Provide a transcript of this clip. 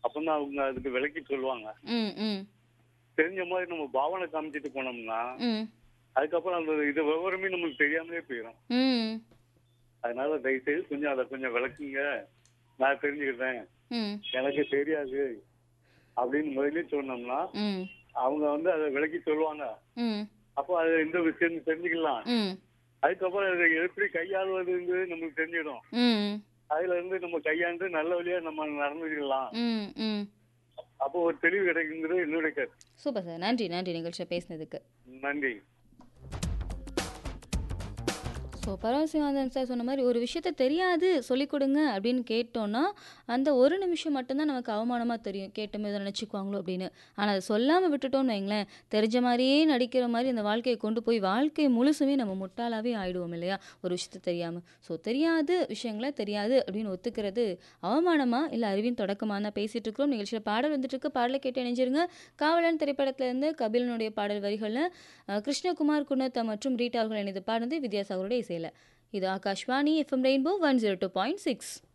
அப்பதான் அவங்க அதுக்கு விளக்கி சொல்லுவாங்க. ம், ம், தெரிஞ்ச மாதிரி நம்ம பாவனை காமிச்சிட்டு போனோம்னா ம், அதுக்கப்புறம் அந்த இது விவரமே நமக்கு தெரியாமலே போயிடும். ம், அதனால தயவுசெய்து கொஞ்சம் அதை கொஞ்சம் விளக்குங்க, நான் தெரிஞ்சுக்கிட்டேன், ம், எனக்கு தெரியாது அப்படின்னு முதல்ல சொன்னோம்னா ம், அவங்க அதை விளக்கி சொல்லுவாங்க. ம், அப்போ அது எந்த விஷயம் தெரிஞ்சுக்கலாம். ம், அதுக்கப்புறம் அதை எப்படி கையாளுவதுங்கிறது நமக்கு தெரிஞ்சிடும். ம், அதுல இருந்து நம்ம கையாண்டு நல்ல வழியா நம்ம நடந்துக்கலாம். ம், ம். அப்போ ஒரு தெளிவு கிடைக்குங்கிறது என்னுடைய கருத்து. Super sir. நன்றி, நன்றி நிகழ்ச்சியில பேசினதுக்கு. நன்றி. ஸோ பரமசிவானந்தன் சார் சொன்ன மாதிரி ஒரு விஷயத்த தெரியாது சொல்லிக் கொடுங்க அப்படின்னு கேட்டோன்னா அந்த ஒரு நிமிஷம் மட்டும்தான் நமக்கு அவமானமாக தெரியும், கேட்டோமே இதை நினச்சிக்குவாங்களோ அப்படின்னு. ஆனால் அதை சொல்லாமல் விட்டுட்டோம்னு வைங்களேன், தெரிஞ்ச மாதிரியே நடிக்கிற மாதிரி அந்த வாழ்க்கையை கொண்டு போய் வாழ்க்கை முழுசுமே நம்ம முட்டாளாவே ஆயிடுவோம் இல்லையா, ஒரு விஷயத்த தெரியாமல். ஸோ தெரியாது விஷயங்களை தெரியாது அப்படின்னு ஒத்துக்கிறது அவமானமா இல்லை அறிவின் தொடக்கமாக தான் பேசிகிட்டு இருக்கிறோம். நிகழ்ச்சியில் பாடல் வந்துட்டு இருக்கு, பாடலை கேட்டு இணைஞ்சிருங்க. காவலன் திரைப்படத்திலேருந்து கபிலனுடைய பாடல் வரிகளில் கிருஷ்ணகுமார், குணத்தா மற்றும் ரீட்டா அவர்கள் இணைந்து பாடுனது வித்யாசாகருடைய இசையில். இது ஆகாஷ்வாணி எஃப்எம் ரெயின்போ 102.6.